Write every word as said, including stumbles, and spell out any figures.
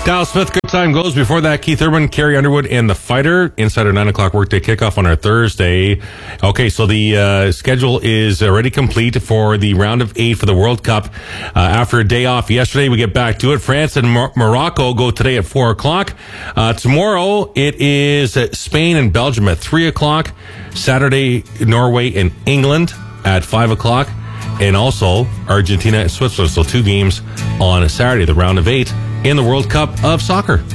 Dallas Smith, good time goes. Before that, Keith Urban, Carrie Underwood, and The Fighter. Inside our nine o'clock workday kickoff on our Thursday. Okay, so the uh, schedule is already complete for the round of eight for the World Cup. Uh, after a day off yesterday, we get back to it. France and Mor- Morocco go today at four o'clock. Uh, tomorrow, it is Spain and Belgium at three o'clock. Saturday, Norway and England at five o'clock. And also Argentina and Switzerland. So two games on Saturday, the round of eight in the World Cup of Soccer.